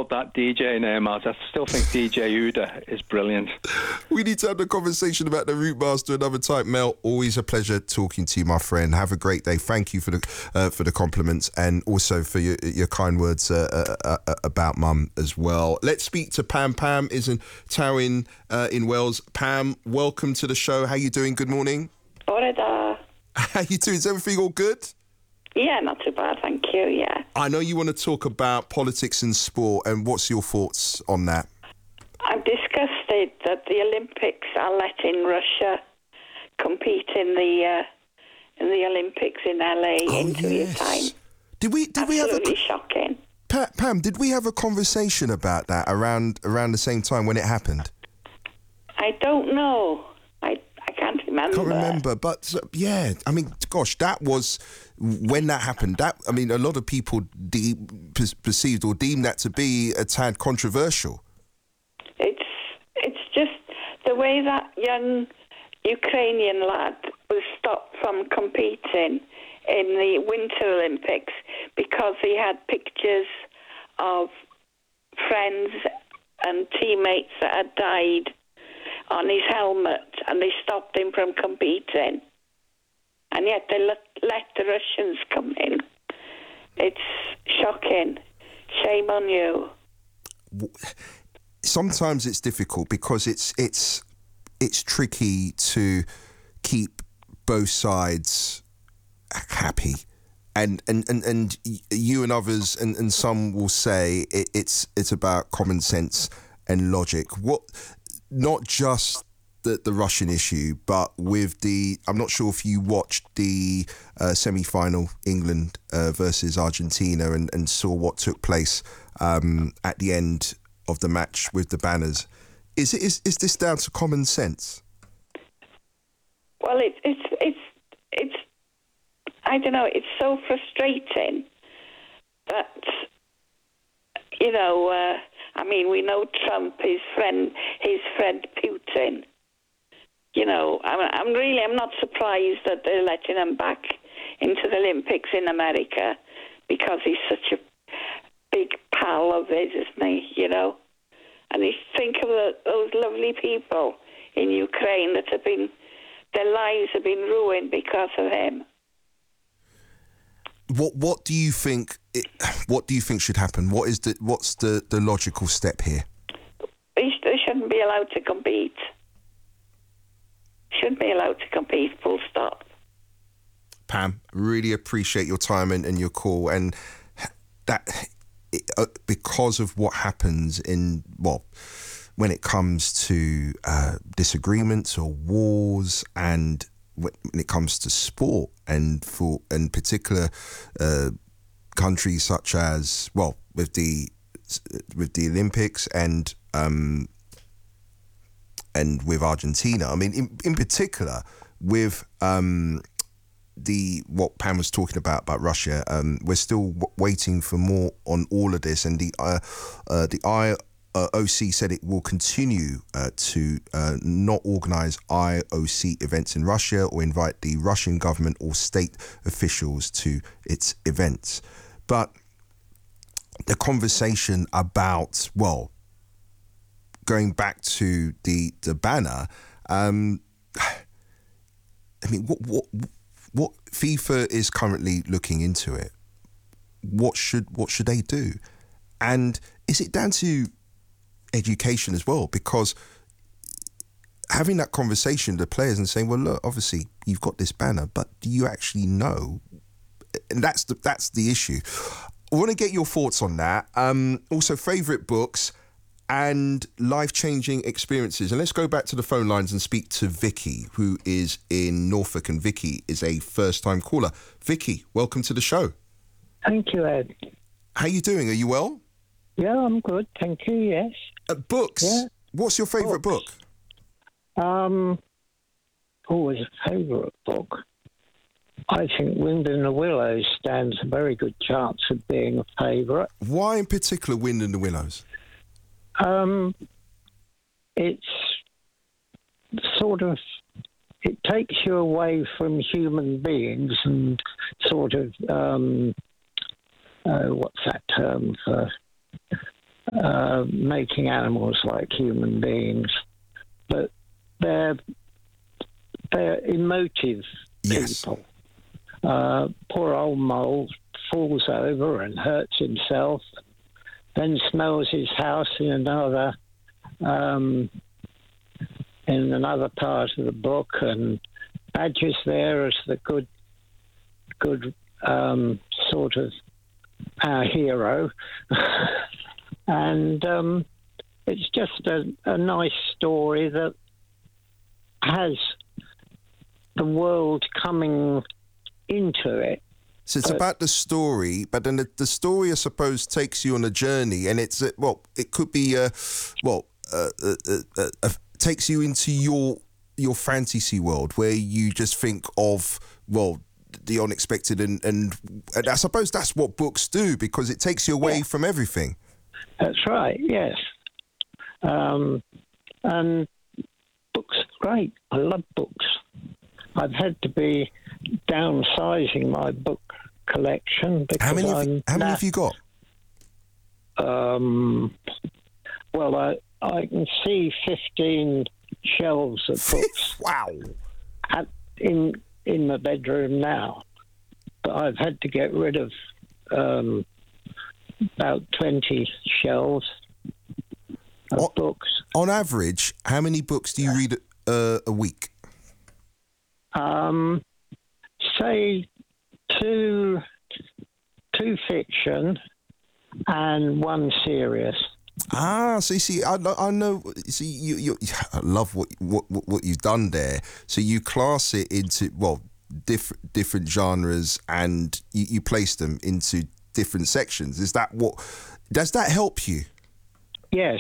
love that DJ name, Maz. I still think DJ Uda is brilliant. We need to have the conversation about the Route Master another time. Mel, always a pleasure talking to you, my friend. Have a great day. Thank you for the compliments and also for your kind words about Mum as well. Let's speak to Pam. Pam is in Tywyn in Wales. Pam, welcome to the show. How you doing? Good morning. Orada. How you doing? Is everything all good? Yeah, not too bad, thank you, yeah. I know you want to talk about politics and sport, and what's your thoughts on that? I'm disgusted that the Olympics are letting Russia compete in the Olympics in LA in 2 years' time. Did we have Absolutely shocking. Pam, did we have a conversation about that around the same time when it happened? I don't know. I can't remember. Can't remember, but yeah, I mean, gosh, that was when that happened. A lot of people perceived or deemed that to be a tad controversial. It's just the way that young Ukrainian lad was stopped from competing in the Winter Olympics because he had pictures of friends and teammates that had died on his helmet, and they stopped him from competing. And yet they let the Russians come in. It's shocking. Shame on you. Sometimes it's difficult because it's tricky to keep both sides happy. And you and others and some will say it's about common sense and logic. Not just the Russian issue, but with I'm not sure if you watched the semi-final England versus Argentina and saw what took place at the end of the match with the banners. Is this down to common sense? Well, it's I don't know. It's so frustrating that we know Trump, his friend Putin. I'm not surprised that they're letting him back into the Olympics in America because he's such a big pal of his, isn't he? And you think of those lovely people in Ukraine that their lives have been ruined because of him. What do you think? What do you think should happen? What's the logical step here? They shouldn't be allowed to compete. Shouldn't be allowed to compete. Full stop. Pam, really appreciate your time and your call, and that because of what happens when it comes to disagreements or wars, and when it comes to sport, and for in particular countries such as with the Olympics and with Argentina. I mean, in particular with what Pam was talking about Russia. We're still waiting for more on all of this, and the IOC said it will continue to not organise IOC events in Russia or invite the Russian government or state officials to its events. But the conversation about, going back to the banner, what FIFA is currently looking into it. What should they do? And is it down to education as well? Because having that conversation with the players and saying, well, look, obviously you've got this banner, but do you actually know? And that's the issue. I want to get your thoughts on that. Also, favourite books and life-changing experiences. And let's go back to the phone lines and speak to Vicky, who is in Norfolk, and Vicky is a first-time caller. Vicky, welcome to the show. Thank you, Ed. How you doing? Are you well? Yeah, I'm good. Thank you, yes. Books? Yeah. What's your favourite book? Always a favourite book. I think Wind in the Willows stands a very good chance of being a favourite. Why in particular Wind in the Willows? It's sort of, it takes you away from human beings and sort of, what's that term for making animals like human beings, but they're emotive people. Poor old Mole falls over and hurts himself, then smells his house in another part of the book, and Badger's there as the good sort of our hero. And it's just a nice story that has the world coming into it. So it's about the story, but then the story, I suppose, takes you on a journey, and it's it could be takes you into your fantasy world where you just think of the unexpected, and I suppose that's what books do, because it takes you away from everything. That's right. Yes, and books are great. I love books. I've had to be downsizing my book collection because how many have you got? Well, I can see 15 shelves of books. Wow! In the bedroom now, but I've had to get rid of about 20 shelves of books. On average, how many books do you read a week? Say two fiction and one serious. So you see, I know. See, you I love what you've done there. So you class it into different genres, and you place them into different sections. Does that help you? Yes.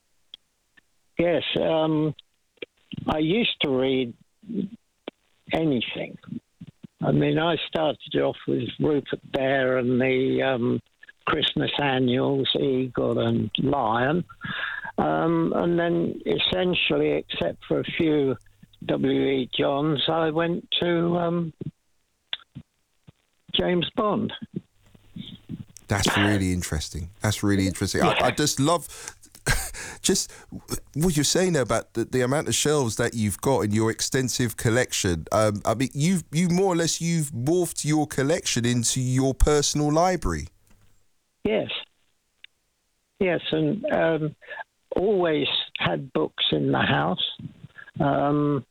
I used to read anything. I mean, I started off with Rupert Bear and the Christmas annuals, Eagle and Lion, and then essentially, except for a few W.E. Johns, I went to James Bond. That's really interesting. Yeah. I just love just what you're saying there about the amount of shelves that you've got in your extensive collection. I mean, you've more or less morphed your collection into your personal library. Yes, and always had books in the house. And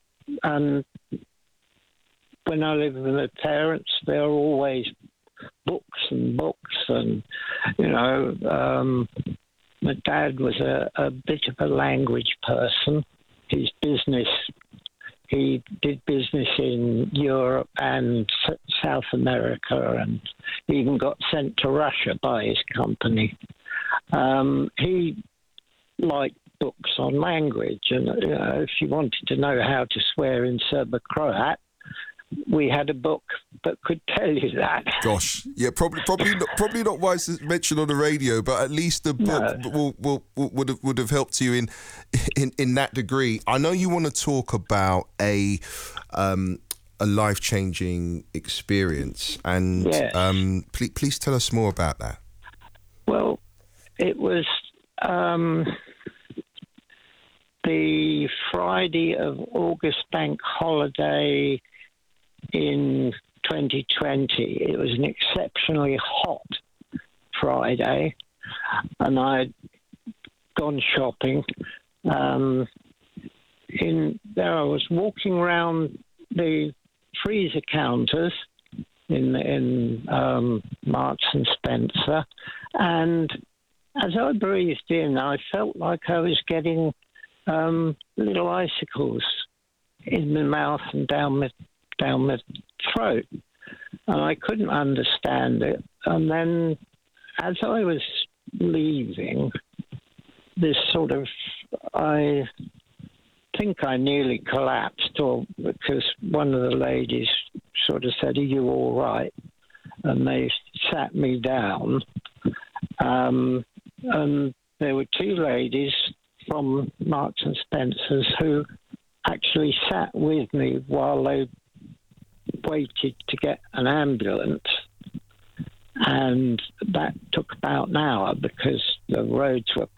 when I lived with my parents, there were always books, and my dad was a bit of a language person. He did business in Europe and South America, and even got sent to Russia by his company. He liked books on language, and if you wanted to know how to swear in Serbo-Croat, we had a book that could tell you that. Gosh, yeah, probably not wise to mention on the radio, but at least the book would have helped you in that degree. I know you want to talk about a life-changing experience, and yes. Please tell us more about that. Well, it was the Friday of August bank holiday in 2020. It was an exceptionally hot Friday, and I'd gone shopping. I was walking around the freezer counters in Marks and Spencer, and as I breathed in, I felt like I was getting little icicles in my mouth and down my throat, and I couldn't understand it. And then as I was leaving, this sort of, I think I nearly collapsed, because one of the ladies sort of said, "Are you all right?" And they sat me down, and there were two ladies from Marks and Spencer's who actually sat with me while they waited to get an ambulance. And that took about an hour because the roads were